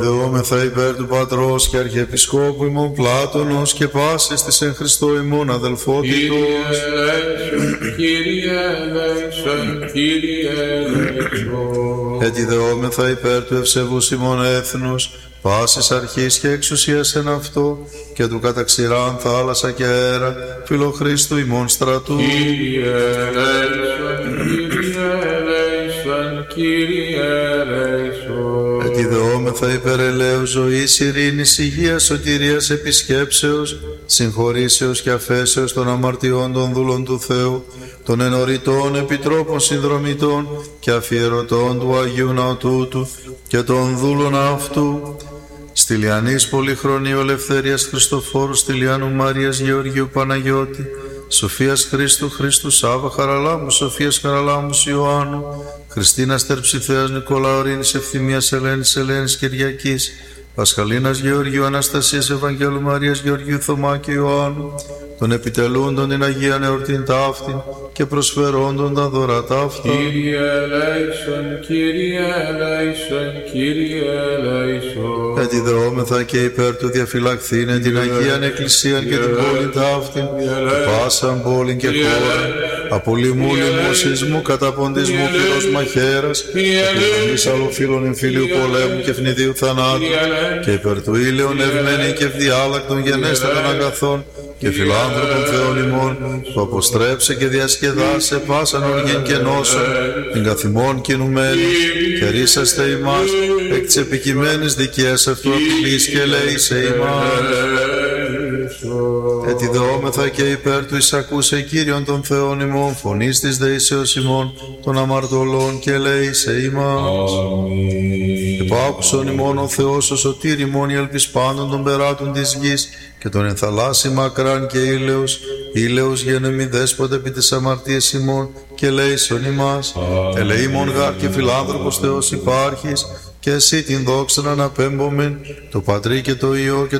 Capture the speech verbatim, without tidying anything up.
Δεόμεθα υπέρ του Πατρός και Αρχιεπισκόπου ημών Πλάτωνος και πάσης της εν Χριστώ ημών αδελφότητος. Κύριε ελέησον, Κύριε ελέησον. Έτσι δεόμεθα υπέρ του ευσεβούς ημών έθνους, πάσης αρχής και εξουσίας εν αυτό, και του καταξηράν θάλασσα και αέρα, φιλοχρίστου ημών στρατού. Κύριε ελέησον, Κύριε ελέησον, Κύριε ελέησον. Έτσι δεόμεθα υπέρ ελέους ζωής, ειρήνης, υγείας, σωτηρίας, επισκέψεως, συγχωρήσεως και αφέσεως των αμαρτιών των δούλων του Θεού, των ενωρητών επιτρόπων συνδρομητών και αφιερωτών του Αγίου Ναού τούτου και των δούλων αυτού, Στυλιανής Πολυχρονίου Ελευθερίας Χριστοφόρου, Στυλιανού Μαρίας Γεωργίου Παναγιώτη, Σοφίας Χρήστου Χρήστου Σάβα Χαραλάμου, Σοφίας Χαραλάμου Ιωάννου, Χριστίνας Τερψιθέας Νικολάου Ειρήνης Ευθυμίας Ελένης Ελένης Κυριακής, Πασχαλίνας Γεωργίου Αναστασίας Ευαγγέλου Μαρίας Γεωργίου Θωμά και Ιωάννου, των επιτελούντων την Αγία Εορτήν ταύτην και προσφερόντων τα δώρα ταύτα. Κύριε ελέησον, Κύριε ελέησον, Κύριε ελέησον. Έτσι δεόμεθα και υπέρ του διαφυλαχθήνε την Αγίαν Εκκλησίαν και την πόλη ταύτην, και πάσαν πόλην και χώραν, από λοιμού λοιμού σεισμού, καταποντισμού πυρός μαχαίρας, επιδομής αλλοφύλων εμφύλιου πολέμου και φνηδίου θανάτου, και υπέρ του ήλαιον ευμένη και ευδιάλακτων γενέστερων αγαθών, και φιλάνθρωπων Θεών ημών, που αποστρέψε και διασκεδάσε πάσαν οργήν και νόσων, την καθημών κινουμένη, και ρίσαστε ημάς, εκ της επικειμένης δικαίας αυτού απειλής και λέησε ημάς. Έτσι δεόμεθα και υπέρ του εισακούσε Κύριον των Θεών ημών, φωνής της δεήσεως ημών, των αμαρτωλών και λέησε ημάς. Επάκουσον ημών ο Θεός ο σωτήρ ημών, η ελπίς πάντων των περάτων της γης, και τον ενθαλάσσει μακράν και ήλαιος, ήλαιος γενεμή δέσποτε επί της αμαρτίας ημών, και λέησον ημάς. Ελεήμων γάρ και φιλάνθρωπος Θεός υπάρχεις, και εσύ την δόξα να αναπέμπομεν, το Πατρί και το Υιό και